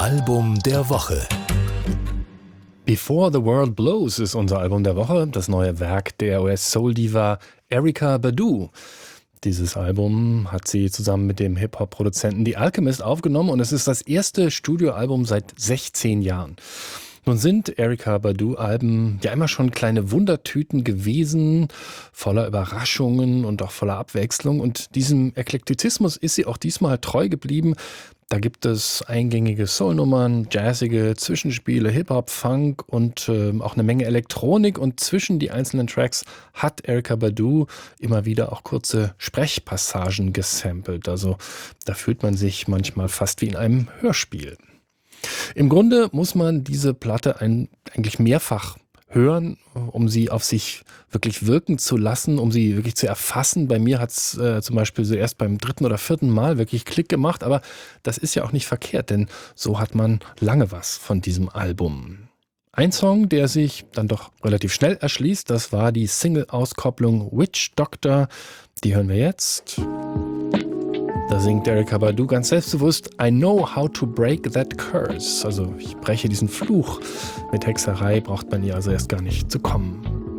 Album der Woche. Before the World Blows ist unser Album der Woche, das neue Werk der US-Soul-Diva Erykah Badu. Dieses Album hat sie zusammen mit dem Hip-Hop-Produzenten The Alchemist aufgenommen und es ist das erste Studioalbum seit 16 Jahren. Nun sind Erykah Badu-Alben ja immer schon kleine Wundertüten gewesen, voller Überraschungen und auch voller Abwechslung. Und diesem Eklektizismus ist sie auch diesmal treu geblieben. Da gibt es eingängige Soul-Nummern, jazzige Zwischenspiele, Hip-Hop, Funk und auch eine Menge Elektronik. Und zwischen die einzelnen Tracks hat Erykah Badu immer wieder auch kurze Sprechpassagen gesampelt. Also da fühlt man sich manchmal fast wie in einem Hörspiel. Im Grunde muss man diese Platte eigentlich mehrfach hören, um sie auf sich wirklich wirken zu lassen, um sie wirklich zu erfassen. Bei mir hat es zum Beispiel so erst beim 3. oder 4. Mal wirklich Klick gemacht, aber das ist ja auch nicht verkehrt, denn so hat man lange was von diesem Album. Ein Song, der sich dann doch relativ schnell erschließt, das war die Single-Auskopplung Witch Doctor. Die hören wir jetzt. Da singt Erykah Badu ganz selbstbewusst: I know how to break that curse. Also ich breche diesen Fluch. Mit Hexerei braucht man ihr also erst gar nicht zu kommen.